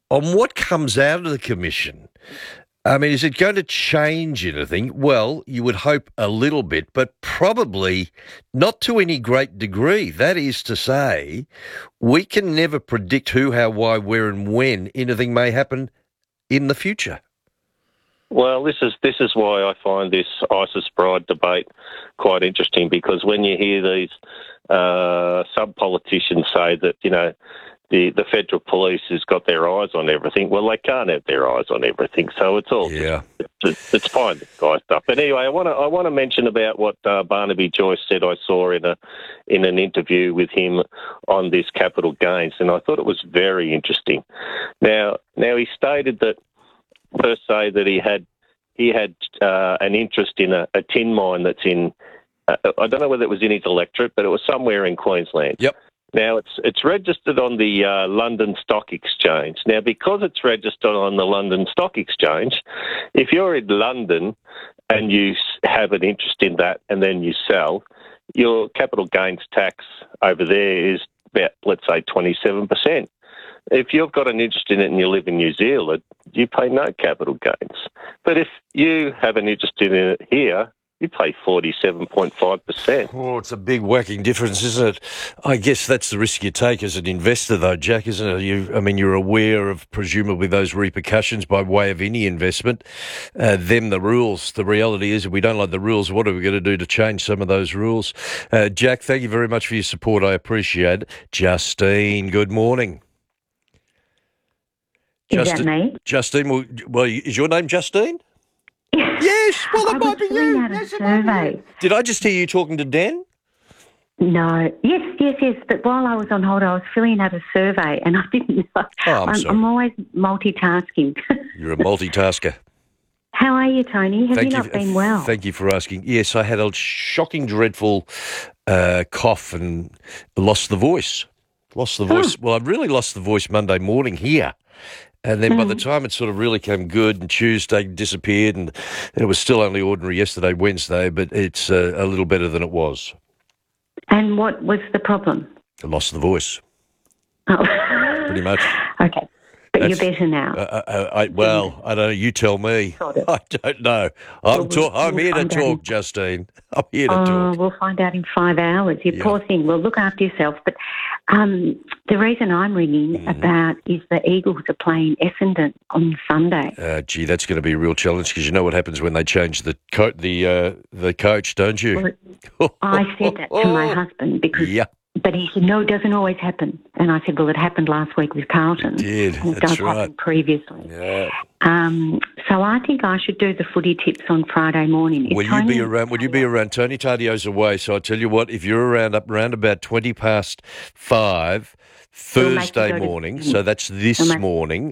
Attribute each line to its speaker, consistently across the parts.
Speaker 1: on what comes out of the commission. I mean, is it going to change anything? Well, you would hope a little bit, but probably not to any great degree. That is to say, we can never predict who, how, why, where and when anything may happen in the future.
Speaker 2: Well, this is why I find this ISIS bride debate quite interesting, because when you hear these sub-politicians say that, the federal police has got their eyes on everything, well, they can't have their eyes on everything, so it's all it's fine, this guy stuff. But anyway, I want to mention about what Barnaby Joyce said. I saw in an interview with him on this capital gains, and I thought it was very interesting. Now he stated that, per se, that he had an interest in a tin mine that's in, I don't know whether it was in his electorate, but it was somewhere in Queensland.
Speaker 1: Yep.
Speaker 2: Now, it's registered on the London Stock Exchange. Now, because it's registered on the London Stock Exchange, if you're in London and you have an interest in that and then you sell, your capital gains tax over there is about, let's say, 27%. If you've got an interest in it and you live in New Zealand, you pay no capital gains. But if you have an interest in it here, you pay 47.5%.
Speaker 1: Oh, it's a big whacking difference, isn't it? I guess that's the risk you take as an investor, though, Jack, isn't it? You're aware of presumably those repercussions by way of any investment. Them the rules. The reality is, if we don't like the rules, what are we going to do to change some of those rules? Jack, thank you very much for your support. I appreciate it. Justine, good morning.
Speaker 3: Is that me?
Speaker 1: Justine, well, is your name Justine? Yes, well, it might be you.
Speaker 3: Out a survey.
Speaker 1: Did I just hear you talking to Dan?
Speaker 3: No. Yes. But while I was on hold, I was filling out a survey, and I didn't know.
Speaker 1: Oh, I'm sorry.
Speaker 3: I'm always multitasking.
Speaker 1: You're a multitasker.
Speaker 3: How are you, Tony? Have you not been well?
Speaker 1: Thank you for asking. Yes, I had a shocking, dreadful cough and lost the voice. Well, I really lost the voice Monday morning here. And then by the time it sort of really came good, and Tuesday disappeared, and it was still only ordinary yesterday, Wednesday, but it's a little better than it was.
Speaker 3: And what was the problem?
Speaker 1: I lost the voice.
Speaker 3: Oh.
Speaker 1: Pretty much.
Speaker 3: Okay. But you're better now.
Speaker 1: I don't know. You tell me. I don't know. I'm here to talk, Justine. I'm here to talk.
Speaker 3: We'll find out in 5 hours. You poor thing. Well, look after yourself. But the reason I'm ringing about is the Eagles are playing Essendon on Sunday.
Speaker 1: That's going to be a real challenge, because you know what happens when they change the coach, don't you?
Speaker 3: Well, I said that to my husband because. Yeah. But he said, no, it doesn't always happen. And I said, well, it happened last week with Carlton.
Speaker 1: It did,
Speaker 3: and it
Speaker 1: that's
Speaker 3: does
Speaker 1: right.
Speaker 3: happen previously.
Speaker 1: Yeah.
Speaker 3: So I think I should do the footy tips on Friday morning.
Speaker 1: Will you be around? Would you be around? Tony Tardio's away, so I tell you what, if you're around about 5:20 Thursday morning, so that's this morning,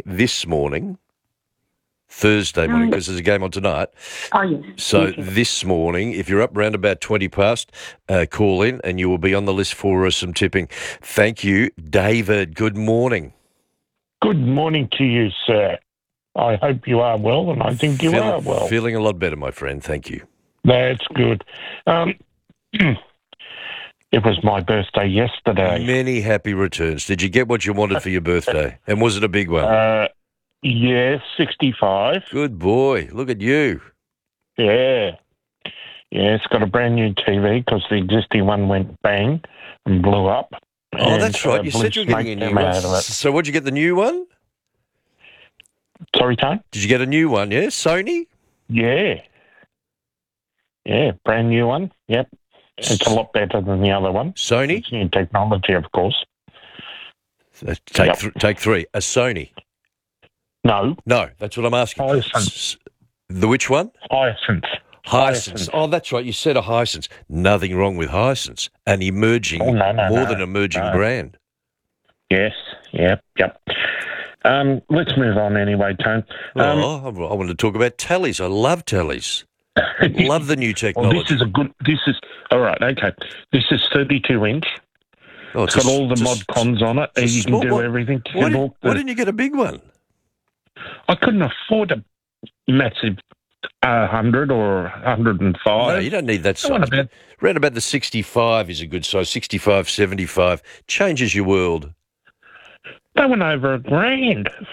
Speaker 1: Thursday morning, because there's a game on tonight.
Speaker 3: Oh, yes.
Speaker 1: So this morning, if you're up round about 20 past, call in and you will be on the list for some tipping. Thank you. David, good morning.
Speaker 4: Good morning to you, sir. I hope you are well, and I think you are well.
Speaker 1: Feeling a lot better, my friend. Thank you.
Speaker 4: That's good. It was my birthday yesterday.
Speaker 1: Many happy returns. Did you get what you wanted for your birthday? And was it a big one?
Speaker 4: Yeah, 65.
Speaker 1: Good boy. Look at you.
Speaker 4: Yeah. Yeah, it's got a brand new TV because the existing one went bang and blew up.
Speaker 1: Oh, that's right. You said you were getting a new one. So what'd you get, the new one?
Speaker 4: Sorry, Tone?
Speaker 1: Did you get a new one, yeah? Sony?
Speaker 4: Yeah. Yeah, brand new one. Yep. It's a lot better than the other one.
Speaker 1: Sony?
Speaker 4: It's new technology, of course.
Speaker 1: Take three. A Sony?
Speaker 4: No.
Speaker 1: No, that's what I'm asking.
Speaker 4: Hisense.
Speaker 1: The which one?
Speaker 4: Hisense.
Speaker 1: Oh, that's right. You said a Hisense. Nothing wrong with Hisense. An emerging, more than emerging brand.
Speaker 4: Yes. Yep. Let's move on anyway, Tone.
Speaker 1: I want to talk about tallies. I love tallies. Love the new technology.
Speaker 4: Well, this is all right. Okay. This is 32-inch.
Speaker 1: Oh,
Speaker 4: it's got all the mod cons on it, and you can do everything.
Speaker 1: Why didn't you get a big one?
Speaker 4: I couldn't afford a massive 100 or 105.
Speaker 1: No, you don't need that size. Around about the 65 is a good size. 65, 75 changes your world.
Speaker 4: They went over $1,000